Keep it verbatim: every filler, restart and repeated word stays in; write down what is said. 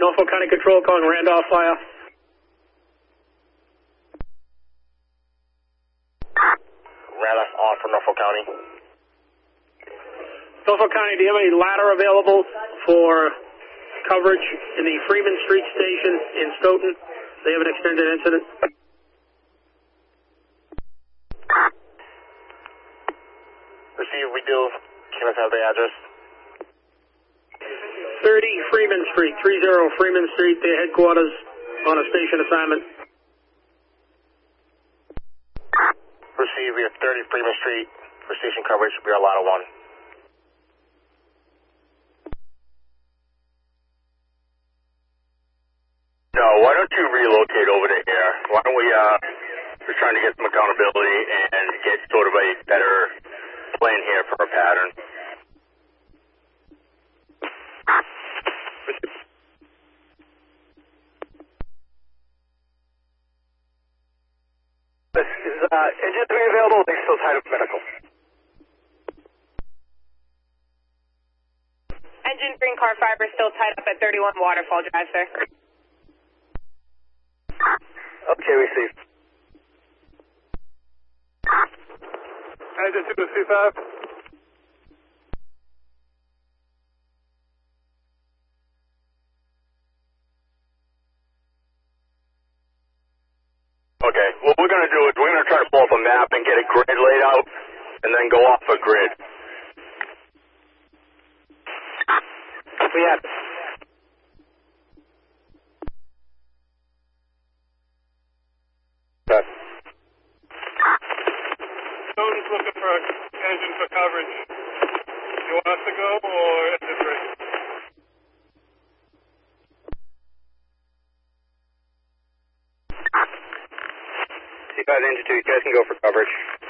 Norfolk County Control calling Randolph Fire. Randolph on for Norfolk County. Norfolk County, do you have any ladder available for coverage in the Freeman Street Station in Stoughton? They have an extended incident. Receive, we do. Can I have the address? thirty Freeman Street, thirty Freeman Street, their headquarters on a station assignment. Receive, we have thirty Freeman Street for station coverage. We are a lot of one. No, why don't you relocate over to here? Why don't we, uh, just trying to get some accountability and get sort of a better plan here for a pattern. This is, uh, engine three available, they're still tied up medical. Engine green car fiber still tied up at thirty-one Waterfall Drive, sir. Okay, received. Engine two to C five. Okay, what we're going to do is we're going to try to pull up a map and get a grid laid out, and then go off a grid. We have it. Okay. Stoughton's looking for an engine for coverage. You want us to go or engine three? C five, engine two, you guys can go for coverage.